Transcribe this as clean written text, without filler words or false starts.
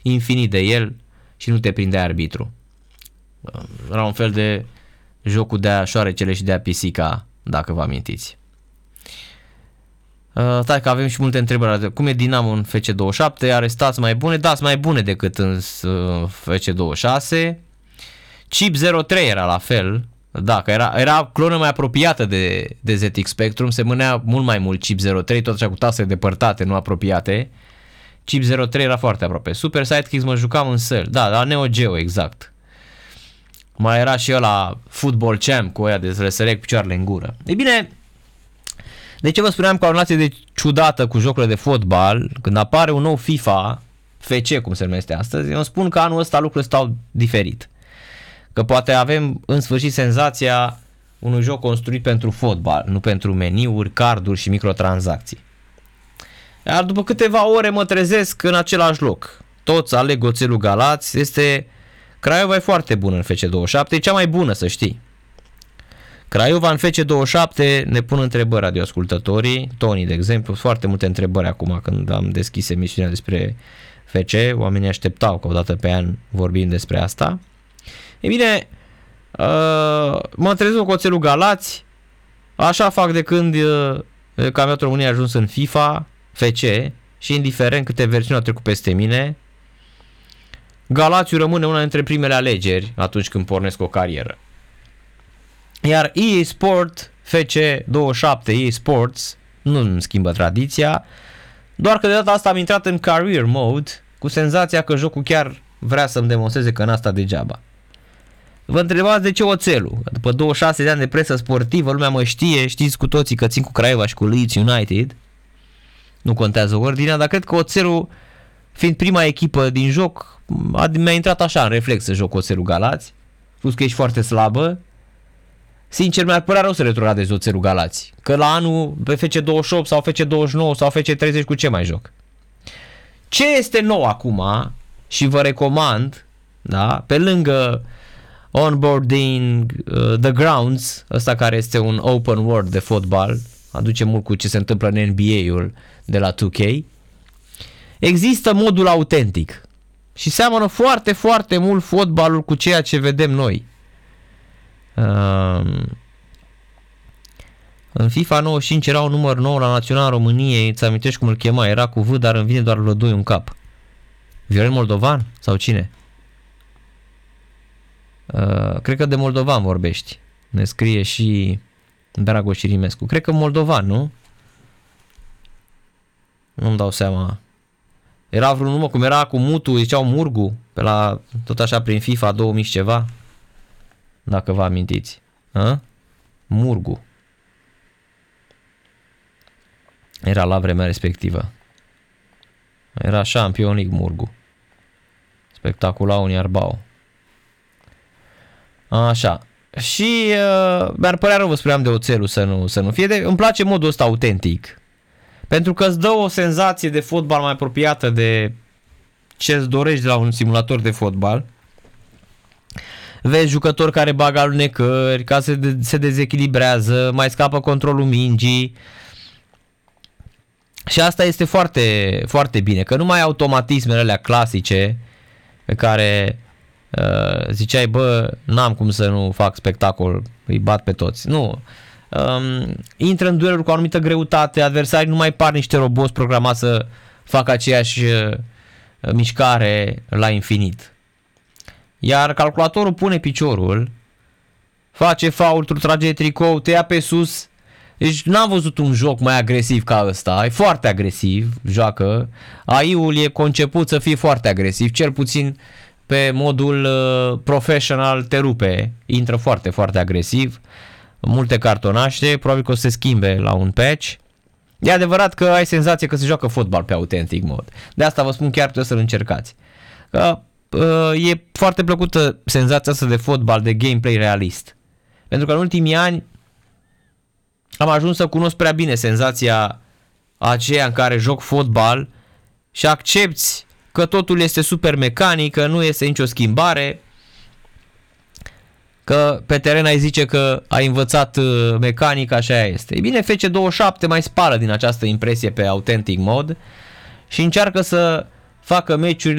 infinit de el și nu te prindea arbitru. Era un fel de jocul de-a șoarecele și de-a pisica, dacă vă amintiți. Stai că avem și multe întrebări. Cum e Dinamo în FC27? Are stats mai bune? Da, mai bune decât în FC26. Chip 03 era la fel. Da, că era clonă mai apropiată de ZX Spectrum. Se mânea mult mai mult Chip 03, tot așa cu tase depărtate, nu apropiate. Chip 03 era foarte aproape. Super Sidekicks mă jucam în săl. Da, la Neo Geo, exact. Mai era și ăla Football Champ cu aia de să le săreai cu picioarele în gură. Ei bine, de ce vă spuneam că o relație de ciudată cu jocurile de fotbal, când apare un nou FIFA, FC cum se numește astăzi, eu îmi spun că anul ăsta lucrurile stau diferit. Că poate avem în sfârșit senzația unui joc construit pentru fotbal, nu pentru meniuri, carduri și microtransacții. Iar după câteva ore mă trezesc în același loc. Toți aleg Oțelul Galați, Craiova e foarte bună în FC27, e cea mai bună, să știi. Craiova în FC27 ne pun întrebări radioascultătorii, Tony de exemplu, foarte multe întrebări acum când am deschis emisiunea despre FC, oamenii așteptau că o dată pe an vorbim despre asta. E bine, mă trezesc cu Oțelul Galați, așa fac de când campionatul României a ajuns în FIFA, FC, și indiferent câte versiuni au trecut peste mine, Galațiul rămâne una dintre primele alegeri atunci când pornesc o carieră. Iar EA Sport, FC27, EA Sports, nu îmi schimbă tradiția, doar că de data asta am intrat în career mode cu senzația că jocul chiar vrea să-mi demonstreze că n-a stat degeaba. Vă întrebați de ce Oțelul? După 26 de ani de presă sportivă, lumea mă știe, știți cu toții că țin cu Craiova și cu Leeds United. Nu contează ordinea, dar cred că Oțelul, fiind prima echipă din joc, mi-a intrat așa în reflex să joc Oțelul Galați, plus că ești foarte slabă. Sincer, mi-ar părea rău să retrogradezi Oțelul Galați, că la anul pe FC28 sau FC29 sau FC30 cu ce mai joc? Ce este nou acum și vă recomand, da, pe lângă onboarding, The Grounds, ăsta care este un open world de fotbal, aduce mult cu ce se întâmplă în NBA-ul de la 2K, există modul autentic și seamănă foarte, foarte mult fotbalul cu ceea ce vedem noi. În FIFA 95 era un număr nou la Național României, îți amintești cum îl chema? Era cu V, dar îmi vine doar Vlădoi în cap. Viorel Moldovan? Sau cine? Cred că de Moldovan vorbești. Ne scrie și Dragoș Irimescu. Cred că Moldovan, nu? Nu-mi dau seama. Era vreun număr, cum era cu Mutu, ziceau Murgu, pe la, tot așa prin FIFA 2000 și ceva. Dacă vă amintiți. Murgu. Era la vremea respectivă. Era Champions League Murgu. Spectacula unii Arbau. Așa. Și mi-ar părea rău, vă spuneam de Oțelul să nu fie. Îmi place modul ăsta autentic. Pentru că îți dă o senzație de fotbal mai apropiată de ce îți dorești de la un simulator de fotbal. Vezi jucători care bagă alunecări, ca se dezechilibrează, mai scapă controlul mingii. Și asta este foarte, foarte bine, că nu mai ai automatismele alea clasice pe care ziceai, bă, n-am cum să nu fac spectacol, îi bat pe toți. Nu. Intră în dueluri cu o anumită greutate, adversarii nu mai par niște roboți programați să facă aceeași mișcare la infinit. Iar calculatorul pune piciorul, face fault, trage tricou, te ia pe sus. Deci n-am văzut un joc mai agresiv ca ăsta. E foarte agresiv, joacă. AI-ul e conceput să fie foarte agresiv, cel puțin pe modul professional te rupe. Intră foarte, foarte agresiv. Multe cartonașe, probabil că o să se schimbe la un patch. E adevărat că ai senzație că se joacă fotbal pe autentic mod. De asta vă spun, chiar trebuie să-l încercați. Că e foarte plăcută senzația asta de fotbal, de gameplay realist. Pentru că în ultimii ani am ajuns să cunosc prea bine senzația aceea în care joc fotbal și accepti că totul este super mecanic, că nu este nicio schimbare, că pe teren ai zice că ai învățat mecanic, așa este. E bine, FC27 mai spală din această impresie pe authentic mod și încearcă să facă meciuri